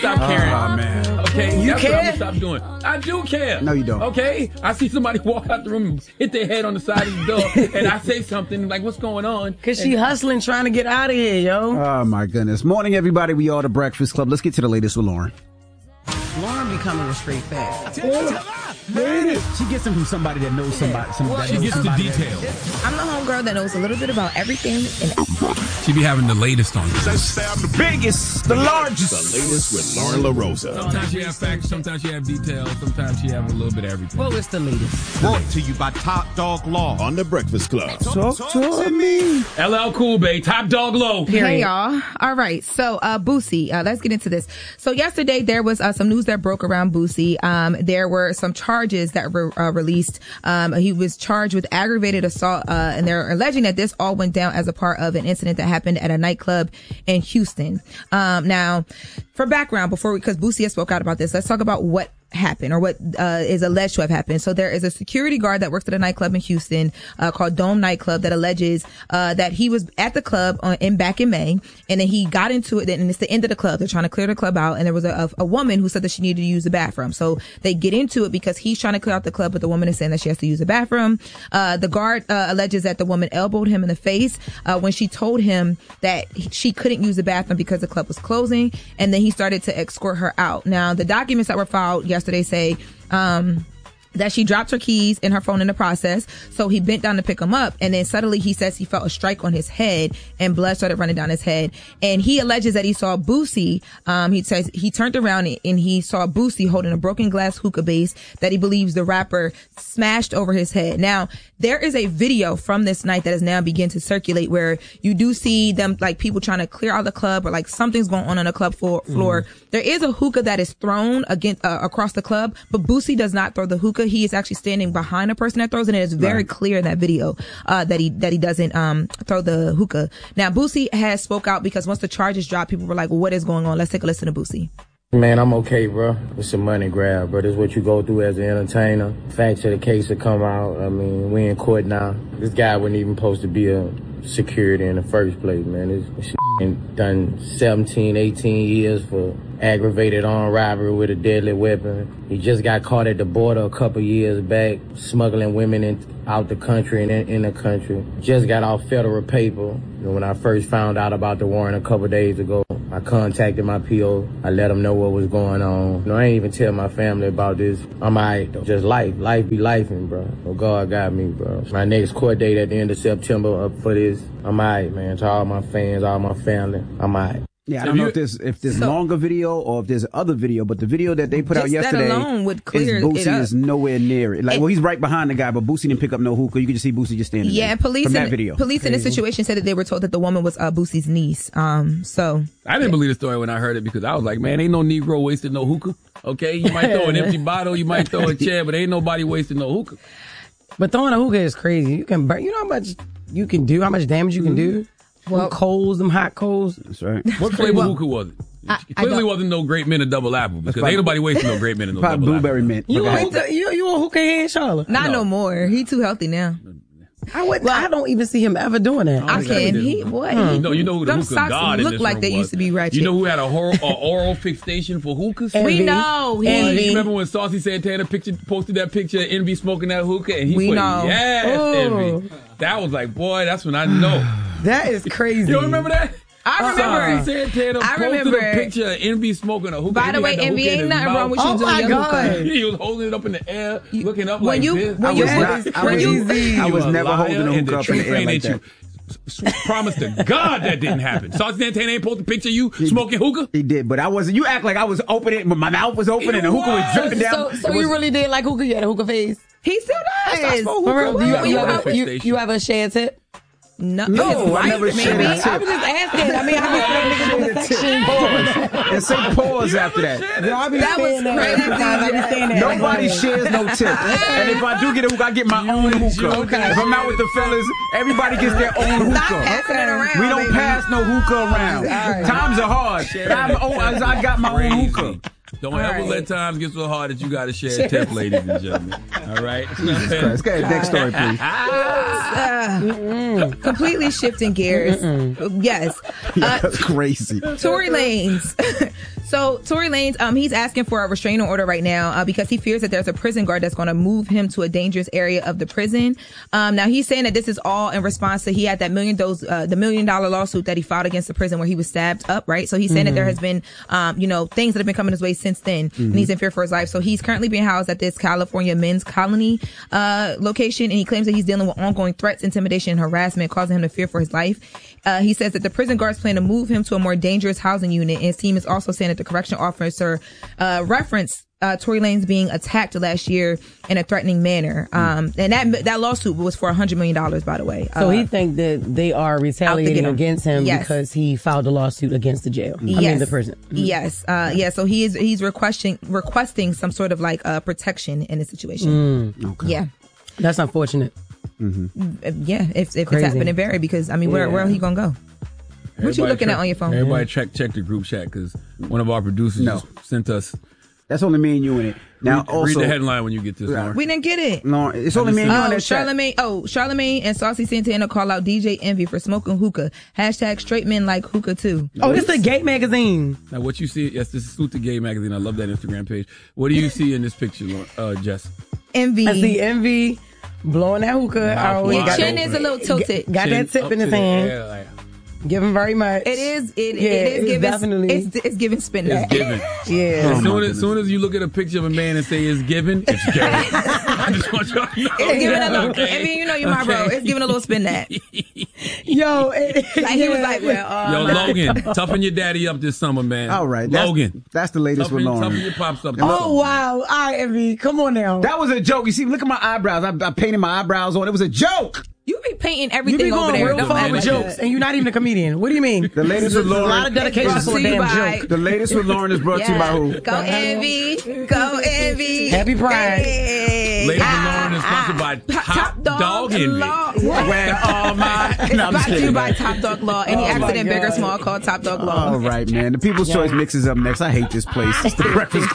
Stop caring. Oh, man. Okay, You that's care? what I'm gonna stop doing. I do care. No, you don't. Okay, I see somebody walk out the room and hit their head on the side of the door, and I say something like, "What's going on?" Because she hustling, trying to get out of here, yo. Oh, my goodness. Morning, everybody. We are the Breakfast Club. Let's get to the latest with Lauren. Lauren becoming a straight fact. She gets them from somebody that knows somebody. She gets the details. I'm the homegirl that knows a little bit about everything and everybody. She be having the latest on this. The biggest, the largest. The latest with Lauren LaRosa. Sometimes you have facts, sometimes you have details, sometimes you have a little bit of everything. Well, it's the latest. Brought to you by Top Dog Law on The Breakfast Club. Talk to me. LL Cool Bay, Top Dog Low. Hey, y'all. All right. So, Boosie, let's get into this. So, yesterday, there was some news that broke around Boosie. There were some charges that were released. He was charged with aggravated assault, and they're alleging that this all went down as a part of an incident that happened at a nightclub in Houston. Now, for background, because Boosie has spoke out about this, let's talk about what happened or what is alleged to have happened. So there is a security guard that works at a nightclub in Houston called Dome Nightclub that alleges that he was at the club back in May, and then he got into it, and it's the end of the club. They're trying to clear the club out, and there was a woman who said that she needed to use the bathroom. So they get into it because he's trying to clear out the club, but the woman is saying that she has to use the bathroom. The guard alleges that the woman elbowed him in the face when she told him that she couldn't use the bathroom because the club was closing, and then he started to escort her out. Now, the documents that were filed yesterday say that she dropped her keys and her phone in the process. So he bent down to pick them up, and then suddenly he says he felt a strike on his head and blood started running down his head. And he alleges that he saw Boosie. He says he turned around and he saw Boosie holding a broken glass hookah base that he believes the rapper smashed over his head. Now, there is a video from this night that has now begun to circulate where you do see them, like, people trying to clear out the club, or like something's going on the club floor. There is a hookah that is thrown against across the club, but Boosie does not throw the hookah. He is actually standing behind a person that throws it, and it's very clear in that video that he doesn't throw the hookah. Now, Boosie has spoke out because once the charges dropped, people were like, well, what is going on? Let's take a listen to Boosie. Man, I'm okay, bro. It's a money grab, bro. This is what you go through as an entertainer. Facts of the case will come out. I mean, we in court now. This guy wasn't even supposed to be a security in the first place, man. This done 17, 18 years for aggravated armed robbery with a deadly weapon. He just got caught at the border a couple years back, smuggling women out the country and in the country. Just got off federal paper. When I first found out about the warrant a couple days ago, I contacted my PO. I let them know what was going on. I ain't even tell my family about this. I'm alright though. Just life be lifing, bro. Oh, God got me, bro. My next court date at the end of September up for this. I'm alright, man. To all my fans, all my family, I'm alright. Yeah, I don't know if there's longer video or if there's other video, but the video that they put out yesterday that alone would clear is Boosie it up. is nowhere near it. Well, he's right behind the guy, but Boosie didn't pick up no hookah. You can just see Boosie just standing there. Yeah, police from that video. Police in this situation said that they were told that the woman was Boosie's niece. So I didn't believe the story when I heard it because I was like, man, ain't no Negro wasting no hookah. Okay, you might throw an empty bottle, you might throw a chair, but ain't nobody wasting no hookah. But throwing a hookah is crazy. You can burn. You know how much you can do, how much damage you can do? Well, them hot coals. That's right. What flavor hookah was it? It clearly wasn't no Great Mint or Double Apple because ain't nobody wasting no Great Mint and no Double blueberry Apple. mint. You a hookah head, Charlotte? Not no more. He too healthy now. I don't even see him ever doing that. I can. You know who the hookah god in look this like room they was. used to be ratchet. You know who had a oral fixation for hookahs? We know. You remember when Saucy Santana posted that picture of Envy smoking that hookah and he put, yes, Envy. That was like, boy, that's when I know. That is crazy. You don't remember that? I remember. Santana posted a picture of Envy smoking a hookah. By the way, Envy ain't nothing wrong with you doing your hookah. He was holding it up in the air, looking up like this. I was never holding a hookah up in the air like that. Promise to God that didn't happen. Saucy Santana ain't posted a picture of you smoking hookah? He did, but I wasn't. You act like I was opening, but my mouth was open and the hookah was dripping down. So you really did like hookah? You had a hookah face? He still does. You have a shared tip? No, I never shared a tip. I was just asking. I mean, I was in the section. And say pause after that. That was crazy. Nobody shares no tip. And if I do get a hookah, I get my own hookah. If I'm out with the fellas, everybody gets their own hookah. We don't pass no hookah around. Times are hard. I got my own hookah. Don't ever let times get so hard that you got to share a tip, ladies and gentlemen. All right? Let's get next story, please. Completely shifting gears. Yes. That's crazy. Tory Lanez. So Tory Lanez, he's asking for a restraining order right now because he fears that there's a prison guard that's going to move him to a dangerous area of the prison. Now he's saying that this is all in response to he had that the $1 million lawsuit that he filed against the prison where he was stabbed up, right? So he's saying that there has been, things that have been coming his way since then, and he's in fear for his life. So he's currently being housed at this California men's colony location, and he claims that he's dealing with ongoing threats, intimidation, and harassment, causing him to fear for his life. He says that the prison guards plan to move him to a more dangerous housing unit, and his team is also saying that the correctional officer referenced Tory Lanez being attacked last year in a threatening manner. And that lawsuit was for $100 million, by the way. So he thinks that they are retaliating against him because he filed a lawsuit against the jail. I mean, the prison. Yes. So he's requesting some sort of like protection in the situation. Okay. Yeah. That's unfortunate. Yeah, if it's happening, very, because I mean, where are he gonna go? What you looking at on your phone? Everybody check the group chat because one of our producers just sent us. That's only me and you in it. Now, read the headline when you get this, Lauren. We didn't get it. No, it's only me and you in that chat. Charlamagne and Saucy Santana call out DJ Envy for smoking hookah. # straight men like hookah too. Oh, this is a gay magazine. Now, what you see, yes, this is Salute the Gay magazine. I love that Instagram page. What do you see in this picture, Jess? Envy. I see Envy blowing that hookah. His chin is a little tilted. Got that tip in his hand. Give him very much. It is giving. Definitely. It's giving spin back. It's giving. Yeah. As soon as you look at a picture of a man and say it's giving, it's giving. I just want y'all to know. It's giving a little. I mean, you're my bro. It's giving a little spin that. Yo, he was like, well, Logan, toughen your daddy up this summer, man. All right, Logan. That's the latest with Lauren. Toughen your pops up. Oh wow, all right, Envy, come on now. That was a joke. You see, look at my eyebrows. I painted my eyebrows on. It was a joke. You be painting everything over there. You be going real far with jokes, and you're not even a comedian. What do you mean? The latest with Lauren. A lot of dedication for a damn joke. The latest with Lauren is brought to you by who? Go Envy. Go Envy. Happy Pride. Hey. Latest with Lauren is sponsored by Top Dog Envy. Where all my... It's brought to you by Top Dog Law. Any accident, big or small, call Top Dog Law. All right, man. The People's Choice Mix is up next. I hate this place. It's the Breakfast